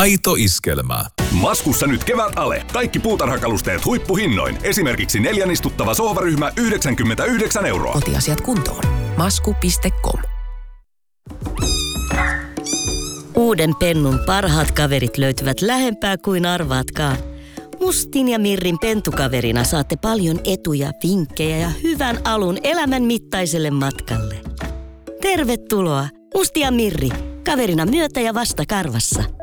Aito iskelmä. Maskussa nyt kevät ale. Kaikki puutarhakalusteet huippuhinnoin. Esimerkiksi 4 istuttava sohvaryhmä 99 €. Kotiasiat kuntoon. Masku.com. Uuden Pennun parhaat kaverit löytyvät lähempää kuin arvaatkaan. Mustin ja Mirrin pentukaverina saatte paljon etuja, vinkkejä ja hyvän alun elämän mittaiselle matkalle. Tervetuloa, Musti ja Mirri, kaverina myötä ja vasta karvassa.